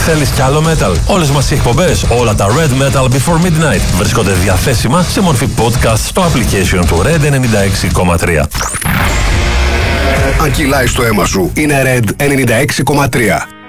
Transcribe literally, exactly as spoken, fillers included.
Θέλεις κι άλλο metal? Όλες μας οι εκπομπές, όλα τα Red Metal Before Midnight βρίσκονται διαθέσιμα σε μορφή podcast στο application του Red ενενήντα έξι κόμμα τρία. Αν κυλάει στο αίμα σου, είναι Red ενενήντα έξι κόμμα τρία.